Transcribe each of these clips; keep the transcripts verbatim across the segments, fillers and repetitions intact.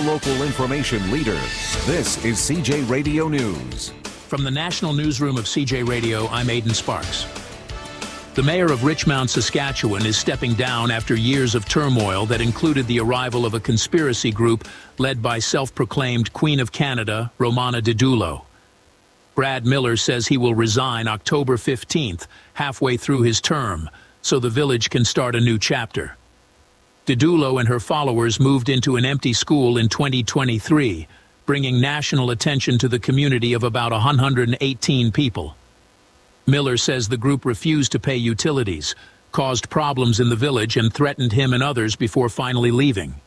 hyper-local information leader. This is C J Radio News. From the National Newsroom of C J Radio, I'm Aidan Sparks. The mayor of Richmond, Saskatchewan is stepping down after years of turmoil that included the arrival of a conspiracy group led by self-proclaimed Queen of Canada, Romana Didulo. Brad Miller says he will resign October fifteenth, halfway through his term, so the village can start a new chapter. Didulo and her followers moved into an empty school in twenty twenty-three, bringing national attention to the community of about one hundred eighteen people. Miller says the group refused to pay utilities, caused problems in the village, and threatened him and others before finally leaving.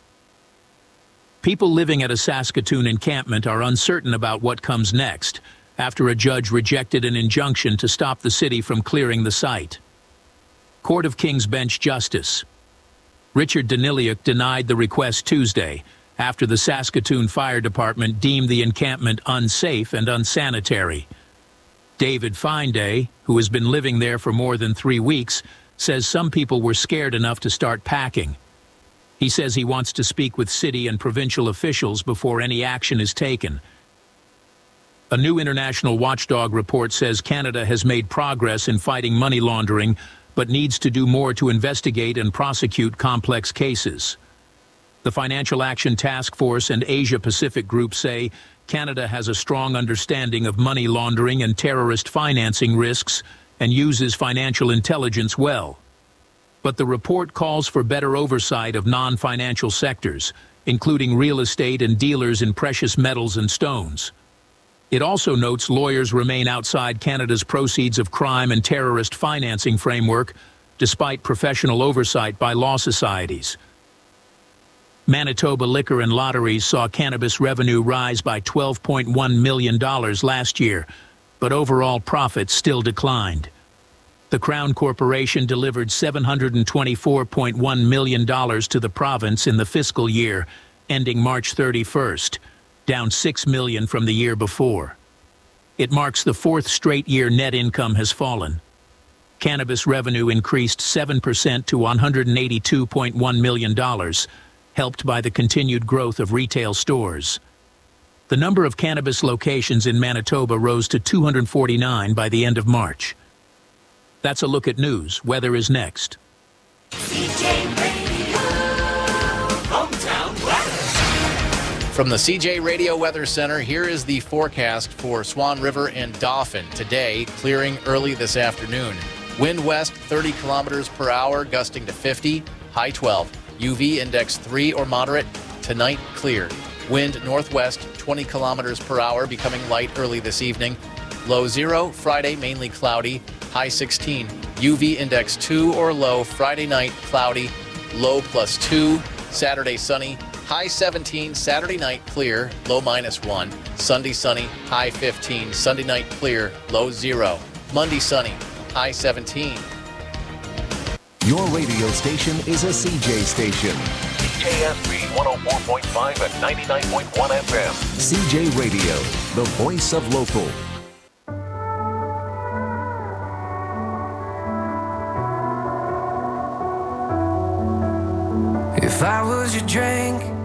People living at a Saskatoon encampment are uncertain about what comes next, after a judge rejected an injunction to stop the city from clearing the site. Court of King's Bench Justice Richard Daniliuk denied the request Tuesday, after the Saskatoon Fire Department deemed the encampment unsafe and unsanitary. David Finday, who has been living there for more than three weeks, says some people were scared enough to start packing. He says he wants to speak with city and provincial officials before any action is taken. A new international watchdog report says Canada has made progress in fighting money laundering, but needs to do more to investigate and prosecute complex cases. The Financial Action Task Force and Asia-Pacific Group say Canada has a strong understanding of money laundering and terrorist financing risks and uses financial intelligence well. But the report calls for better oversight of non-financial sectors, including real estate and dealers in precious metals and stones. It also notes lawyers remain outside Canada's proceeds of crime and terrorist financing framework, despite professional oversight by law societies. Manitoba Liquor and Lotteries saw cannabis revenue rise by twelve point one million dollars last year, but overall profits still declined. The Crown Corporation delivered seven hundred twenty-four point one million dollars to the province in the fiscal year, ending March thirty-first, down six million dollars from the year before. It marks the fourth straight year net income has fallen. Cannabis revenue increased seven percent to one hundred eighty-two point one million dollars, helped by the continued growth of retail stores. The number of cannabis locations in Manitoba rose to two hundred forty-nine by the end of March. That's a look at news. Weather is next. C J Radio Hometown Weather. From the C J Radio Weather Center, here is the forecast for Swan River and Dauphin. Today, clearing early this afternoon. Wind west thirty kilometers per hour, gusting to fifty, high twelve. U V index three or moderate. Tonight, clear. Wind northwest twenty kilometers per hour, becoming light early this evening. Low zero. Friday, mainly cloudy. High sixteen. U V index two or low. Friday night, cloudy. Low plus two. Saturday, sunny. High seventeen. Saturday night, clear. Low minus one. Sunday, sunny. High fifteen. Sunday night, clear. Low zero. Monday, sunny. High seventeen. Your radio station is a C J station. C J S B one oh four point five and ninety-nine point one F M. C J Radio, the voice of local. If I was your drink,